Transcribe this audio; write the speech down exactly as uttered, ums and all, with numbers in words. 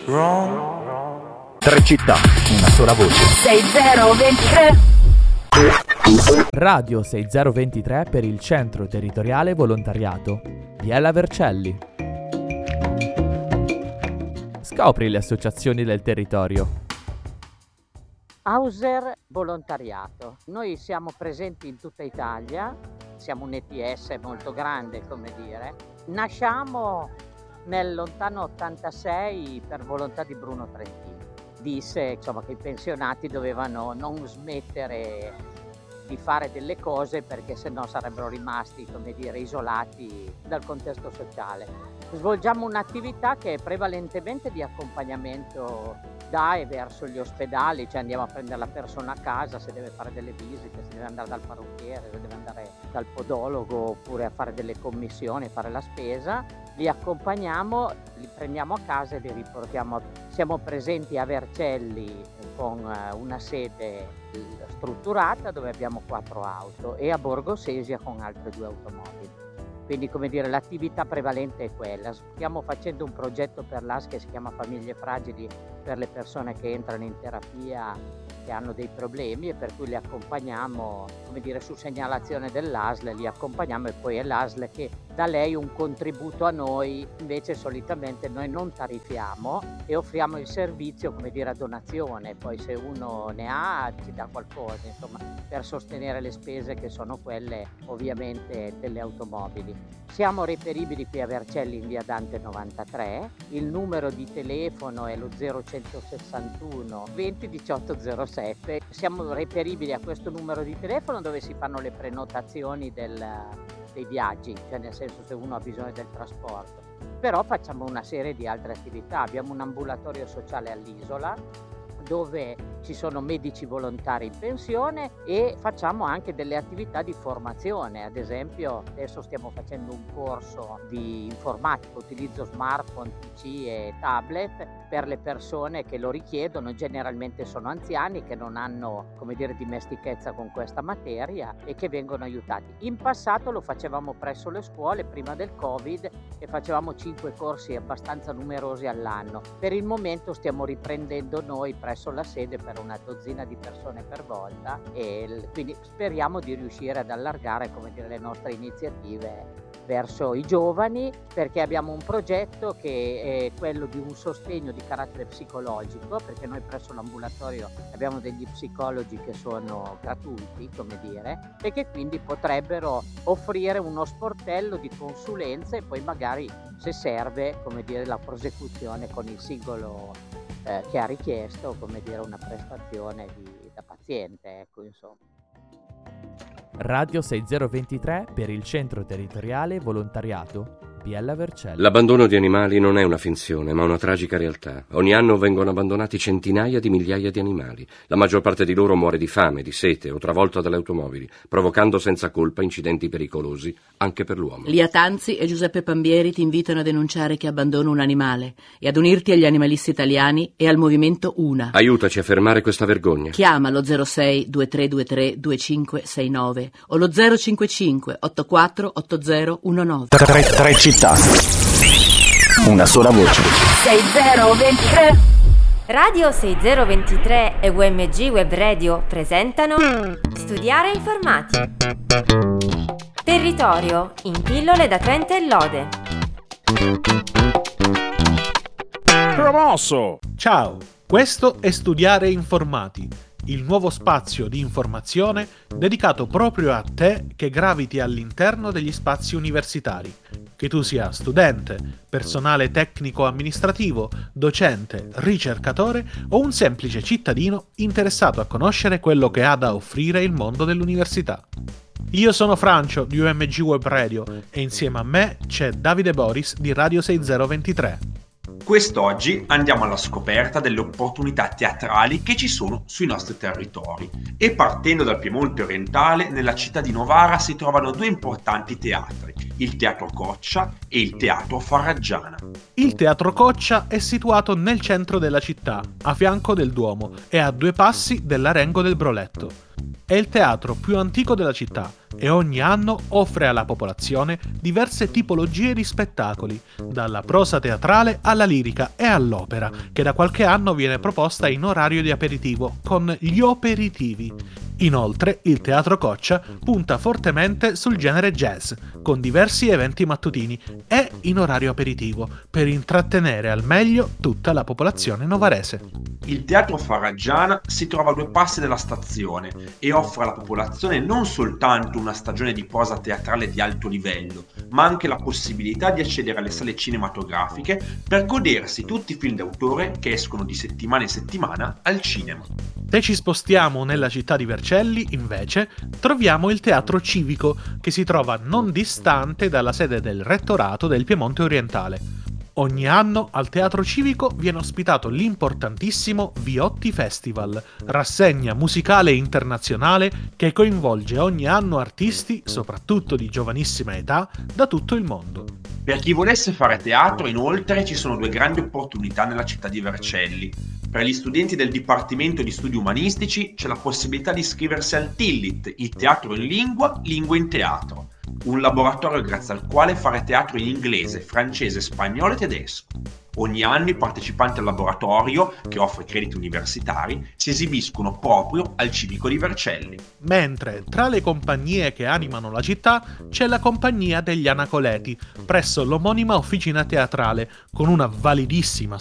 Tre città, una sola voce. sei zero ventitré Radio sei zero ventitré per il Centro Territoriale Volontariato. Biella Vercelli. Scopri le associazioni del territorio. Hauser Volontariato. Noi siamo presenti in tutta Italia, siamo un E T S molto grande, come dire. Nasciamo nel lontano ottantasei per volontà di Bruno Trentin. Disse insomma, che i pensionati dovevano non smettere di fare delle cose perché sennò sarebbero rimasti, come dire, isolati dal contesto sociale. Svolgiamo un'attività che è prevalentemente di accompagnamento da e verso gli ospedali, cioè andiamo a prendere la persona a casa se deve fare delle visite, se deve andare dal parrucchiere, se deve andare dal podologo oppure a fare delle commissioni, fare la spesa. Li accompagniamo, li prendiamo a casa e li riportiamo. Siamo presenti a Vercelli con una sede strutturata dove abbiamo quattro auto e a Borgo Sesia con altre due automobili. Quindi, come dire, l'attività prevalente è quella. Stiamo facendo un progetto per l'A S che si chiama Famiglie Fragili per le persone che entrano in terapia, che hanno dei problemi e per cui li accompagniamo, come dire, su segnalazione dell'A S L, li accompagniamo e poi è l'A S L che dà lei un contributo a noi. Invece solitamente noi non tariffiamo e offriamo il servizio, come dire, a donazione, poi se uno ne ha ci dà qualcosa, insomma, per sostenere le spese che sono quelle ovviamente delle automobili. Siamo reperibili qui a Vercelli in via Dante novantatré, il numero di telefono è lo zero centosessantuno venti diciotto zero sette. Siamo reperibili a questo numero di telefono dove si fanno le prenotazioni del, dei viaggi, cioè nel senso se uno ha bisogno del trasporto. Però facciamo una serie di altre attività, abbiamo un ambulatorio sociale all'Isola dove ci sono medici volontari in pensione e facciamo anche delle attività di formazione. Ad esempio adesso stiamo facendo un corso di informatica, utilizzo smartphone, P C e tablet per le persone che lo richiedono, generalmente sono anziani che non hanno, come dire, dimestichezza con questa materia e che vengono aiutati. In passato lo facevamo presso le scuole prima del Covid e facevamo cinque corsi abbastanza numerosi all'anno. Per il momento stiamo riprendendo noi presso la sede per una dozzina di persone per volta e quindi speriamo di riuscire ad allargare, come dire, le nostre iniziative verso i giovani, perché abbiamo un progetto che è quello di un sostegno di carattere psicologico, perché noi presso l'ambulatorio abbiamo degli psicologi che sono gratuiti, come dire, e che quindi potrebbero offrire uno sportello di consulenza e poi magari, se serve, come dire, la prosecuzione con il singolo eh, che ha richiesto, come dire, una prestazione di, da paziente, ecco, insomma. Radio sei zero ventitré per il Centro Territoriale Volontariato. Biella Vercelli. L'abbandono di animali non è una finzione, ma una tragica realtà. Ogni anno vengono abbandonati centinaia di migliaia di animali. La maggior parte di loro muore di fame, di sete o travolta dalle automobili, provocando senza colpa incidenti pericolosi anche per l'uomo. Lia Tanzi e Giuseppe Pambieri ti invitano a denunciare chi abbandona un animale e ad unirti agli animalisti italiani e al movimento Una. Aiutaci a fermare questa vergogna. Chiama lo zero sei due tre due tre due cinque sei nove o lo zero cinque cinque otto quattro otto zero uno nove. Tre, tre città, una sola voce. sei zero ventitré Radio sei zero ventitré e U M G Web Radio presentano Studiare Informati. Territorio in pillole da Trento e Lode. Promosso! Ciao, questo è Studiare Informati, il nuovo spazio di informazione dedicato proprio a te che graviti all'interno degli spazi universitari. Che tu sia studente, personale tecnico-amministrativo, docente, ricercatore o un semplice cittadino interessato a conoscere quello che ha da offrire il mondo dell'università. Io sono Francio di U M G Web Radio e insieme a me c'è Davide Boris di Radio sei zero ventitré. Quest'oggi andiamo alla scoperta delle opportunità teatrali che ci sono sui nostri territori e partendo dal Piemonte orientale, nella città di Novara si trovano due importanti teatri, il Teatro Coccia e il Teatro Farragiana. Il Teatro Coccia è situato nel centro della città, a fianco del Duomo e a due passi dell'Arengo del Broletto. È il teatro più antico della città, e ogni anno offre alla popolazione diverse tipologie di spettacoli, dalla prosa teatrale alla lirica e all'opera, che da qualche anno viene proposta in orario di aperitivo con gli operitivi. Inoltre, il Teatro Coccia punta fortemente sul genere jazz, con diversi eventi mattutini e in orario aperitivo, per intrattenere al meglio tutta la popolazione novarese. Il Teatro Faraggiana si trova a due passi dalla stazione e offre alla popolazione non soltanto una stagione di prosa teatrale di alto livello, ma anche la possibilità di accedere alle sale cinematografiche per godersi tutti i film d'autore che escono di settimana in settimana al cinema. Se ci spostiamo nella città di Vercelli, invece, troviamo il Teatro Civico, che si trova non distante dalla sede del Rettorato del Piemonte Orientale. Ogni anno al Teatro Civico viene ospitato l'importantissimo Viotti Festival, rassegna musicale internazionale che coinvolge ogni anno artisti, soprattutto di giovanissima età, da tutto il mondo. Per chi volesse fare teatro, inoltre, ci sono due grandi opportunità nella città di Vercelli. Per gli studenti del Dipartimento di Studi Umanistici c'è la possibilità di iscriversi al T I L I T, il Teatro in Lingua, Lingua in Teatro, un laboratorio grazie al quale fare teatro in inglese, francese, spagnolo e tedesco. Ogni anno i partecipanti al laboratorio, che offre crediti universitari, si esibiscono proprio al Civico di Vercelli. Mentre tra le compagnie che animano la città c'è la Compagnia degli Anacoleti, presso l'omonima officina teatrale, con una validissima